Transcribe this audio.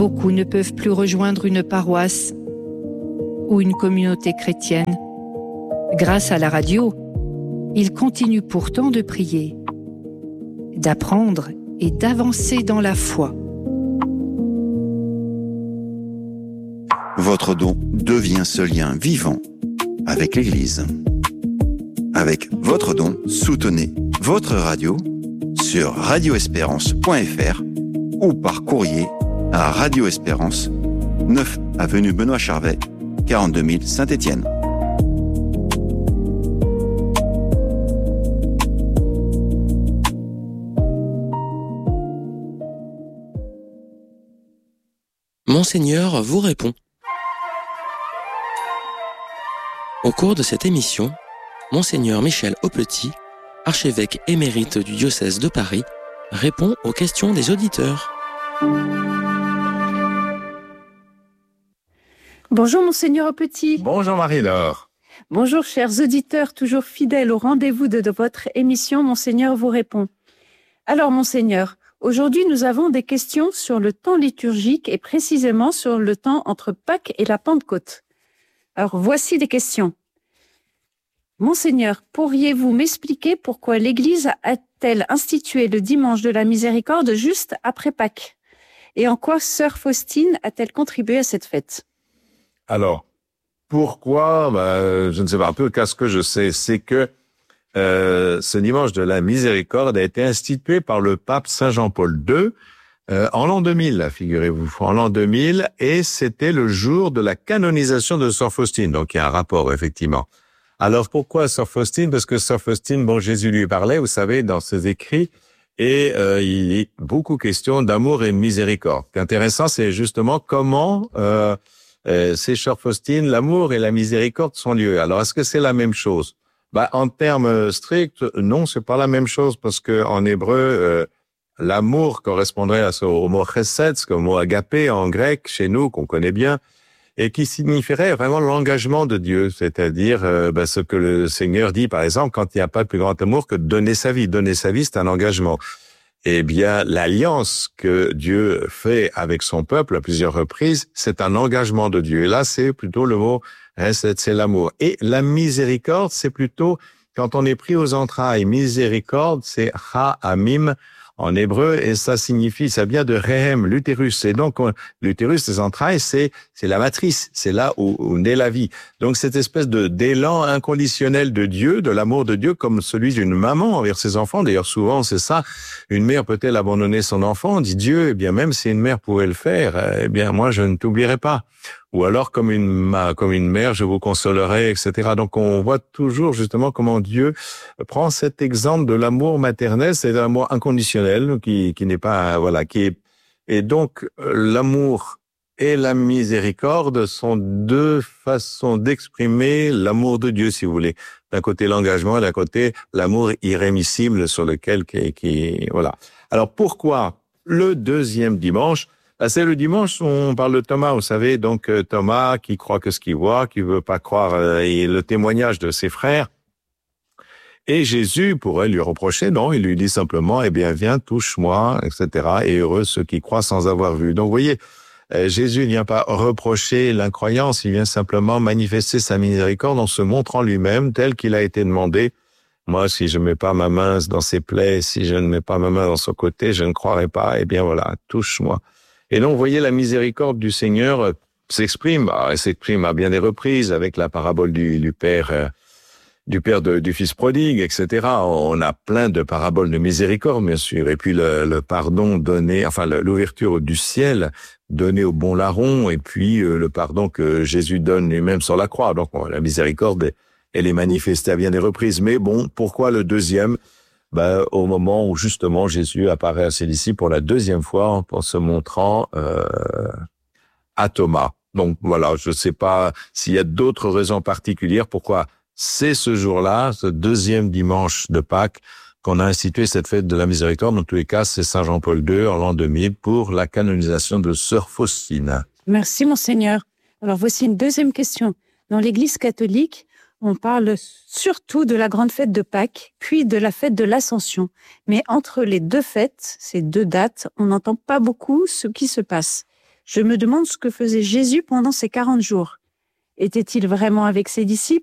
Beaucoup ne peuvent plus rejoindre une paroisse ou une communauté chrétienne. Grâce à la radio, ils continuent pourtant de prier, d'apprendre et d'avancer dans la foi. Votre don devient ce lien vivant avec l'Église. Avec votre don, soutenez votre radio sur radioespérance.fr ou par courrier à Radio Espérance, 9 avenue Benoît Charvet, 42 000 Saint-Étienne. Monseigneur vous répond. Au cours de cette émission, Monseigneur Michel Aupetit, archevêque émérite du diocèse de Paris, répond aux questions des auditeurs. Bonjour Monseigneur Aupetit. Bonjour Marie-Laure. Bonjour chers auditeurs, toujours fidèles au rendez-vous de votre émission Monseigneur vous répond. Alors Monseigneur, aujourd'hui nous avons des questions sur le temps liturgique et précisément sur le temps entre Pâques et la Pentecôte. Alors voici des questions. Monseigneur, pourriez-vous m'expliquer pourquoi l'Église a-t-elle institué le dimanche de la miséricorde juste après Pâques? Et en quoi sœur Faustine a-t-elle contribué à cette fête? Alors, pourquoi? Je ne sais pas. En tout cas, ce que je sais, c'est que ce dimanche de la miséricorde a été institué par le pape Saint Jean-Paul II en l'an 2000, figurez-vous, en l'an 2000, et c'était le jour de la canonisation de sœur Faustine. Donc, il y a un rapport, effectivement. Alors, pourquoi sœur Faustine? Parce que sœur Faustine, bon, Jésus lui parlait, vous savez, dans ses écrits, et il est beaucoup question d'amour et de miséricorde. Ce qui est intéressant, c'est justement comment c'est sœur Faustine, l'amour et la miséricorde sont liés. Alors, est-ce que c'est la même chose? En termes stricts, non, c'est pas la même chose, parce que en hébreu, l'amour correspondrait au mot chesed, au mot agapé en grec, chez nous, qu'on connaît bien, et qui signifierait vraiment l'engagement de Dieu, c'est-à dire ce que le Seigneur dit, par exemple, quand il n'y a pas de plus grand amour que de donner sa vie. Donner sa vie, c'est un engagement. Eh bien, l'alliance que Dieu fait avec son peuple à plusieurs reprises, c'est un engagement de Dieu. Et là, c'est plutôt le mot chesed, c'est l'amour. Et la miséricorde, c'est plutôt quand on est pris aux entrailles. Miséricorde, c'est ha'amim en hébreu, et ça vient de rehem, l'utérus. Et donc, l'utérus, les entrailles, c'est la matrice, c'est là où naît la vie. Donc, cette espèce d'élan inconditionnel de Dieu, de l'amour de Dieu, comme celui d'une maman envers ses enfants. D'ailleurs, souvent, c'est ça. Une mère peut-elle abandonner son enfant? Dit Dieu, eh bien, même si une mère pouvait le faire, eh bien, moi, je ne t'oublierai pas. Ou alors, comme une mère, je vous consolerai, etc. Donc, on voit toujours, justement, comment Dieu prend cet exemple de l'amour maternel, c'est l'amour inconditionnel, qui n'est pas, et donc, l'amour et la miséricorde sont deux façons d'exprimer l'amour de Dieu, si vous voulez. D'un côté, l'engagement, et d'un côté, l'amour irrémissible sur lequel, voilà. Alors, pourquoi le deuxième dimanche? C'est le dimanche où on parle de Thomas, vous savez, donc Thomas qui croit que ce qu'il voit, qui veut pas croire, et le témoignage de ses frères. Et Jésus pourrait lui reprocher, non, il lui dit simplement, eh bien, viens, touche-moi, etc. Et heureux ceux qui croient sans avoir vu. Donc, vous voyez, Jésus ne vient pas reprocher l'incroyance, il vient simplement manifester sa miséricorde en se montrant lui-même tel qu'il a été demandé. Moi, si je ne mets pas ma main dans ses plaies, si je ne mets pas ma main dans son côté, je ne croirai pas. Eh bien, voilà, touche-moi. Et donc, vous voyez, la miséricorde du Seigneur s'exprime à bien des reprises avec la parabole du père du fils prodigue, etc. On a plein de paraboles de miséricorde, bien sûr. Et puis le pardon donné, l'ouverture du ciel donnée au bon larron, et puis le pardon que Jésus donne lui-même sur la croix. Donc la miséricorde, elle est manifestée à bien des reprises. Mais bon, pourquoi le deuxième? Au moment où justement Jésus apparaît à ses disciples pour la deuxième fois en se montrant à Thomas. Donc voilà, je ne sais pas s'il y a d'autres raisons particulières pourquoi c'est ce jour-là, ce deuxième dimanche de Pâques, qu'on a institué cette fête de la miséricorde. Dans tous les cas, c'est Saint Jean-Paul II en l'an 2000 pour la canonisation de sœur Faustine. Merci Monseigneur. Alors voici une deuxième question. Dans l'Église catholique, on parle surtout de la grande fête de Pâques, puis de la fête de l'Ascension. Mais entre les deux fêtes, ces deux dates, on n'entend pas beaucoup ce qui se passe. Je me demande ce que faisait Jésus pendant ces 40 jours. Était-il vraiment avec ses disciples?